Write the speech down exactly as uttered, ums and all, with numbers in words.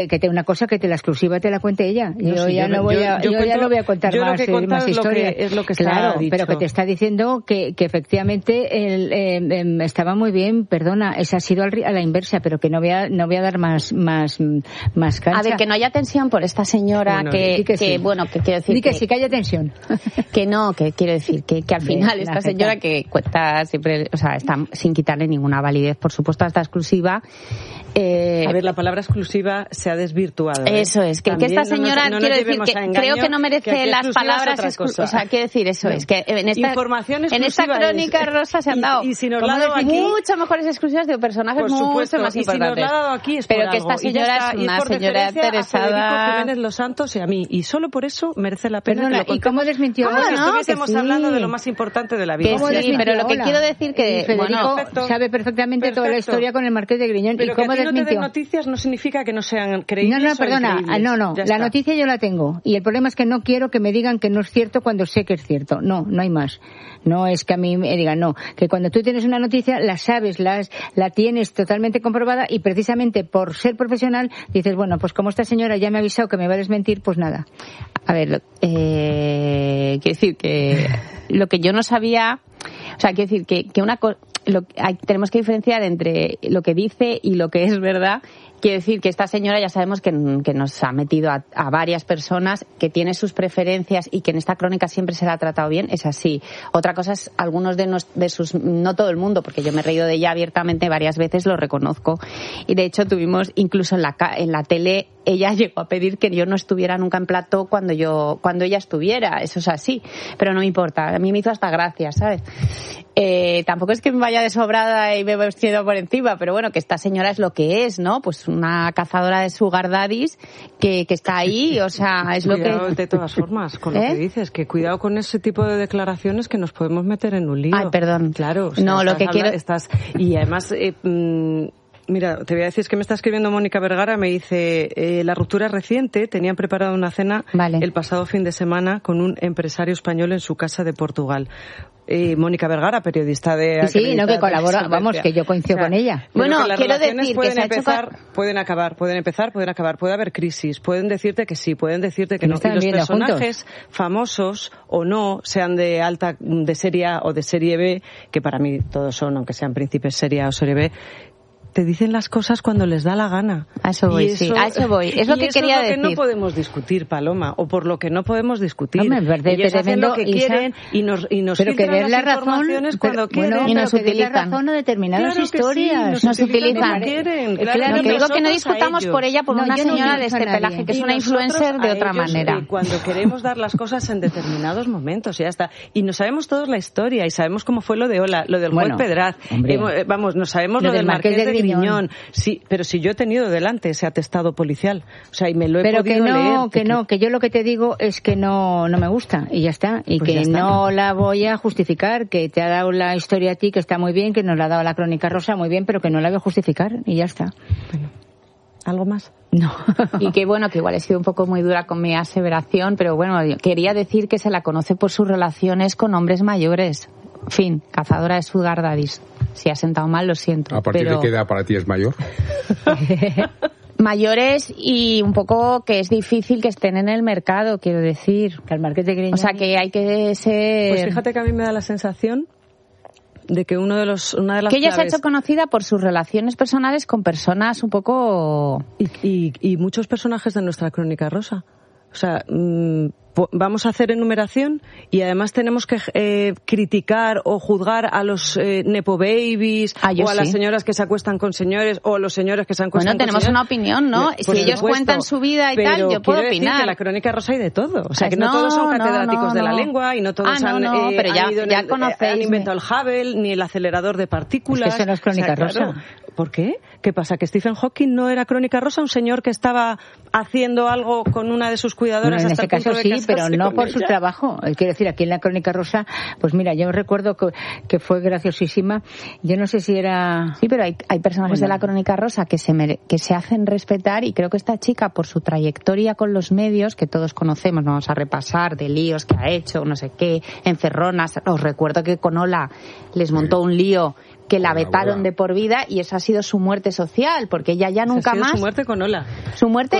Que te una cosa que te la exclusiva te la cuente ella. Yo no, sí, ya yo, no voy yo, a, yo, yo cuento, ya no voy a contar yo más, lo que eh, más es historia. Lo que, es lo que está claro, dicho. pero que te está diciendo que, que efectivamente el, eh, eh, estaba muy bien, perdona, esa ha sido al, a la inversa, pero que no voy a, no voy a dar más, más, más cancha. A ver, que no haya tensión por esta señora bueno, que, que, que sí. bueno, que quiero decir Di que, que sí, que haya tensión. Que no, que quiero decir que, que al final Bien, esta señora que cuenta siempre, o sea, está sin quitarle ninguna validez, por supuesto, a esta exclusiva. Eh, a ver, la palabra exclusiva se ha desvirtuado. ¿eh? Eso es, que, que esta señora, no nos, no quiero decir que engaño, creo que no merece que las palabras, es o sea, quiero decir eso, no. es que en esta, en esta crónica es, rosa se han dado y, y si nos la ha dado aquí, mucho mejores exclusivas de personajes mucho más y importantes. Si nos la ha dado aquí es pero por que algo. esta señora está, es una señora interesada. A Federico Jiménez Los Santos y a mí, y solo por eso merece la pena. Perdona, que lo ¿y cómo desmintió? Como ah, si no, estuviésemos sí. hablando de lo más importante de la vida. Que sí, pero lo que quiero decir que Federico sabe perfectamente toda la historia con el Marqués de Griñón. Pero ¿Y cómo que a ti no te den noticias no significa que no sean creíbles. No, no, perdona, no, no, ya la está. noticia yo la tengo y el problema es que no quiero que me digan que no es cierto cuando sé que es cierto. No, no hay más. No es que a mí me digan, no, que cuando tú tienes una noticia la sabes, la, la tienes totalmente comprobada y precisamente por ser profesional dices, bueno, pues como esta señora ya me ha avisado que me va a desmentir, pues nada. A ver, eh, quiero decir que lo que yo no sabía, o sea, quiero decir que, que una cosa, lo, hay, tenemos que diferenciar entre lo que dice y lo que es verdad. Quiero decir que esta señora ya sabemos que, que nos ha metido a, a varias personas, que tiene sus preferencias y que en esta crónica siempre se la ha tratado bien, es así. Otra cosa es algunos de, nos, de sus, no todo el mundo, porque yo me he reído de ella abiertamente varias veces, lo reconozco. Y de hecho tuvimos, incluso en la, en la tele, ella llegó a pedir que yo no estuviera nunca en plató cuando yo, cuando ella estuviera, eso es así. Pero no me importa, a mí me hizo hasta gracia, ¿sabes? Eh, tampoco es que me vaya de sobrada y me he vestido por encima, pero bueno, que esta señora es lo que es, ¿no? Pues una cazadora de sugar daddies que, que está ahí, o sea, es cuidado, lo que... de todas formas, con ¿Eh? lo que dices, que cuidado con ese tipo de declaraciones que nos podemos meter en un lío. Ay, perdón. Claro. O sea, no, lo que habla, quiero... Estás, y además... Eh, mmm, Mira, te voy a decir, es que me está escribiendo Mónica Vergara, me dice, eh, la ruptura es reciente, tenían preparado una cena vale. el pasado fin de semana con un empresario español en su casa de Portugal. Eh, Mónica Vergara, periodista de... Sí, sí, no, que colabora, vamos, que yo coincido o sea, con ella. Bueno, quiero decir pueden que se empezar, ha hecho... pueden acabar, pueden empezar, pueden acabar, puede haber crisis, pueden decirte que sí, pueden decirte que, que no. no. Y los personajes juntos. famosos o no, sean de alta, de serie A o de serie B, que para mí todos son, aunque sean príncipes serie A o serie B, te dicen las cosas cuando les da la gana. A eso voy, eso, sí, a eso voy. Es lo que eso quería es lo decir. que no podemos discutir, Paloma, o por lo que no podemos discutir. Hombre, verdad, ellos hacen lo que Isa, quieren y nos, y nos pero que filtran den las la razón cuando pero, quieren. Bueno, y nos pero que utilizan. la razón a determinadas claro historias. Sí, nos, nos utilizan. Que quieren, claro, claro, lo que digo que no discutamos por ella, por no, una señora no de este pelaje, que es una influencer de otra ellos, manera. Eh, cuando queremos dar las cosas en determinados momentos, y ya está. Y nos sabemos todos la historia, y sabemos cómo fue lo de Ola, lo del bueno, juez Pedraz. Eh, vamos, nos sabemos lo, lo del Marqués, Marqués de Griñón. Griñón. Sí, pero si yo he tenido delante ese atestado policial, o sea, y me lo he pero podido que no, leer. que no, que yo lo que te digo es que no, no me gusta y ya está, y pues que está. no la voy a justificar, que te ha dado la historia a ti, que está muy bien, que nos la ha dado la Crónica Rosa muy bien, pero que no la voy a justificar y ya está. Bueno. ¿Algo más? No. Y que bueno, que igual he sido un poco muy dura con mi aseveración, pero bueno, quería decir que se la conoce por sus relaciones con hombres mayores. En fin, cazadora de sugar daddies. Si ha sentado mal, lo siento. ¿A partir pero... de qué edad para ti es mayor? Mayores y un poco que es difícil que estén en el mercado, quiero decir. Que el Marqués de Griñón... O sea, que hay que ser... Pues fíjate que a mí me da la sensación de que uno de los una de las que ella claves... se ha hecho conocida por sus relaciones personales con personas un poco... Y, y, y muchos personajes de nuestra Crónica Rosa. O sea, mmm, vamos a hacer enumeración y además tenemos que eh, criticar o juzgar a los eh, nepo babies ah, o a sí. las señoras que se acuestan con señores o a los señores que se acuestan bueno, con tenemos señores. Una opinión, ¿no? Por si ellos supuesto, cuentan su vida y pero tal, yo puedo quiero decir opinar. Que la Crónica Rosa hay de todo. O sea, que no, no todos son no, catedráticos no, de la no. lengua y no todos ah, no, han, no, eh, pero ya, han, ido ya el, conocéis, han inventado el Hubble ni el acelerador de partículas. Es que eso no es Crónica o sea, Rosa. Claro, ¿por qué? ¿Qué pasa? ¿Que Stephen Hawking no era Crónica Rosa? ¿Un señor que estaba haciendo algo con una de sus cuidadoras? Bueno, en hasta ese el punto caso de sí, pero no por ella? su trabajo. Quiero decir, aquí en la Crónica Rosa, pues mira, yo recuerdo que, que fue graciosísima. Yo no sé si era... Sí, pero hay, hay personajes bueno. de la Crónica Rosa que se, mere, que se hacen respetar y creo que esta chica, por su trayectoria con los medios, que todos conocemos, no vamos a repasar, de líos que ha hecho, no sé qué, encerronas. Os recuerdo que con Ola les montó un lío que la vetaron de por vida y esa ha sido su muerte social, porque ella ya nunca ha sido más... su muerte con Ola. Su muerte